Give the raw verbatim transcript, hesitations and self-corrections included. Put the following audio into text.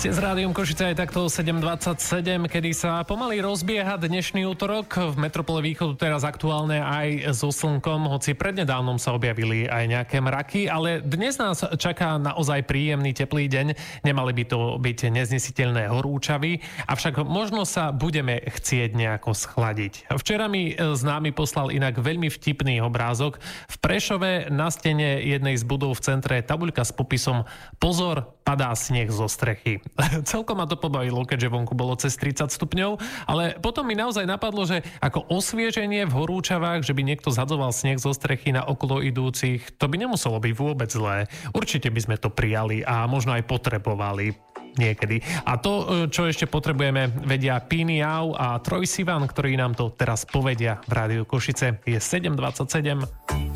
Ste s Rádiom Košice aj takto sedem dvadsaťsedem, kedy sa pomaly rozbieha dnešný útorok. V metropole Východu teraz aktuálne aj so slnkom, hoci prednedávnom sa objavili aj nejaké mraky, ale dnes nás čaká naozaj príjemný teplý deň. Nemali by to byť neznesiteľné horúčavy, avšak možno sa budeme chcieť nejako schladiť. Včera mi známy poslal inak veľmi vtipný obrázok. V Prešove na stene jednej z budov v centre tabuľka s popisom Pozor, padá sneh zo strechy. Celkom ma to pobavilo, keďže vonku bolo cez tridsať stupňov, ale potom mi naozaj napadlo, že ako osvieženie v horúčavách, že by niekto zhadzoval sneh zo strechy na okolo idúcich, to by nemuselo byť vôbec zlé. Určite by sme to prijali a možno aj potrebovali niekedy. A to, čo ešte potrebujeme, vedia Píny Jau a Troj Sivan, ktorí nám to teraz povedia v Rádiu Košice. Je sedem dvadsaťsedem.